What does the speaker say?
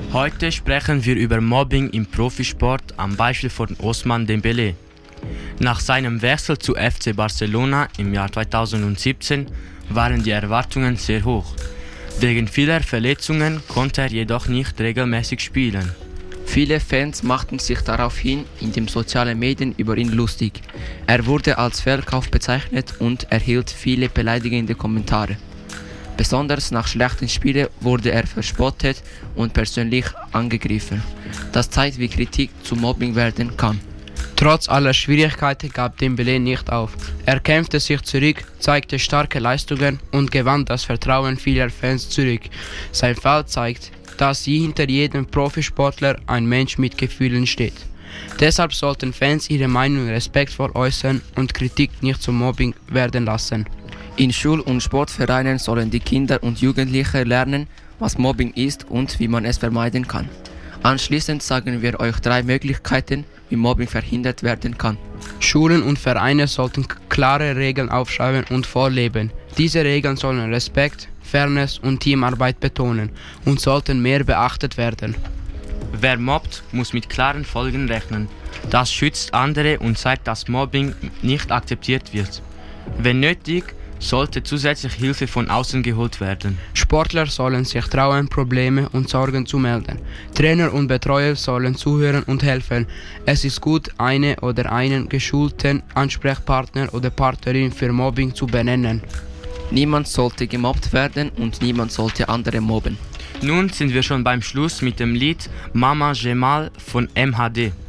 Heute sprechen wir über Mobbing im Profisport am Beispiel von Ousmane Dembélé. Nach seinem Wechsel zu FC Barcelona im Jahr 2017 waren die Erwartungen sehr hoch. Wegen vieler Verletzungen konnte er jedoch nicht regelmäßig spielen. Viele Fans machten sich daraufhin in den sozialen Medien über ihn lustig. Er wurde als Verkauf bezeichnet und erhielt viele beleidigende Kommentare. Besonders nach schlechten Spielen wurde er verspottet und persönlich angegriffen. Das zeigt, wie Kritik zu Mobbing werden kann. Trotz aller Schwierigkeiten gab Dembélé nicht auf. Er kämpfte sich zurück, zeigte starke Leistungen und gewann das Vertrauen vieler Fans zurück. Sein Fall zeigt, dass hinter jedem Profisportler ein Mensch mit Gefühlen steht. Deshalb sollten Fans ihre Meinung respektvoll äußern und Kritik nicht zum Mobbing werden lassen. In Schul- und Sportvereinen sollen die Kinder und Jugendlichen lernen, was Mobbing ist und wie man es vermeiden kann. Anschließend sagen wir euch 3 Möglichkeiten, wie Mobbing verhindert werden kann. Schulen und Vereine sollten klare Regeln aufschreiben und vorleben. Diese Regeln sollen Respekt, Fairness und Teamarbeit betonen und sollten mehr beachtet werden. Wer mobbt, muss mit klaren Folgen rechnen. Das schützt andere und zeigt, dass Mobbing nicht akzeptiert wird. Wenn nötig, sollte zusätzlich Hilfe von außen geholt werden. Sportler sollen sich trauen, Probleme und Sorgen zu melden. Trainer und Betreuer sollen zuhören und helfen. Es ist gut, eine oder einen geschulten Ansprechpartner oder Partnerin für Mobbing zu benennen. Niemand sollte gemobbt werden und niemand sollte andere mobben. Nun sind wir schon beim Schluss mit dem Lied Mama J'ai mal von MHD.